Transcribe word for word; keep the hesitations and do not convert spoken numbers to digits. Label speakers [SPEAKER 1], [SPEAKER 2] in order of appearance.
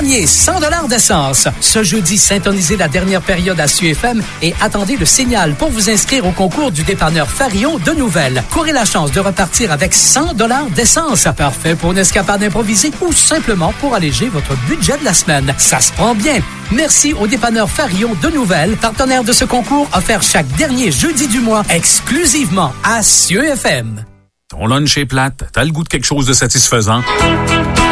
[SPEAKER 1] gagnez cent dollars d'essence. Ce jeudi, syntonisez la dernière période à S U F M et attendez le signal pour vous inscrire au concours du dépanneur Farion de Nouvelles. Courez la chance de repartir avec cent dollars d'essence. Parfait pour une escapade improvisée ou simplement pour alléger votre budget de la semaine. Ça se prend bien. Merci au dépanneur Farion de Nouvelles, partenaire de ce concours offert chaque dernier jeudi du mois, exclusivement à S U F M.
[SPEAKER 2] Ton lunch est plate, t'as le goût de quelque chose de satisfaisant?